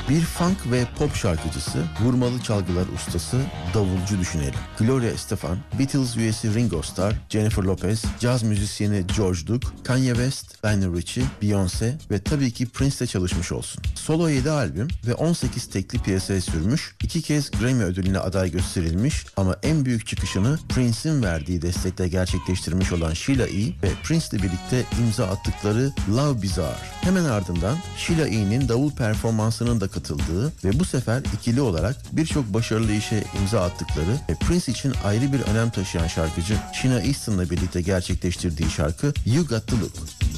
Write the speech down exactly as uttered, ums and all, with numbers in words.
Bir funk ve pop şarkıcısı, vurmalı çalgılar ustası, davulcu düşünelim. Gloria Estefan, Beatles üyesi Ringo Starr, Jennifer Lopez, caz müzisyeni George Duke, Kanye West, Lionel Richie, Beyoncé ve tabii ki Prince'le çalışmış olsun. Solo yedi albüm ve on sekiz tekli piyasaya sürmüş, iki kez Grammy ödülüne aday gösterilmiş ama en büyük çıkışını Prince'in verdiği destekle gerçekleştirmiş olan Sheila E. ve Prince'le birlikte imza attıkları Love Bizarre. Hemen ardından Sheila E.'nin davul performansının da katıldığı ve bu sefer ikili olarak birçok başarılı işe imza attıkları ve Prince için ayrı bir önem taşıyan şarkıcı Sheena Easton'la birlikte gerçekleştirdiği şarkı You Got The Look.